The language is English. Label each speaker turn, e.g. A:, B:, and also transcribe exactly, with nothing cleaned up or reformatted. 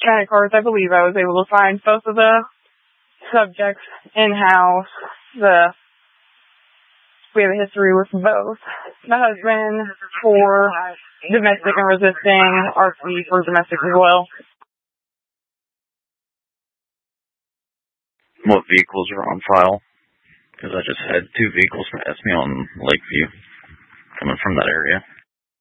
A: And of course, I believe I was able to find both of the subjects in-house. The we have a history with both. My husband for domestic and resisting, R C for domestic as well.
B: What vehicles are on file? Because I just had two vehicles pass me on Lakeview, coming from that area.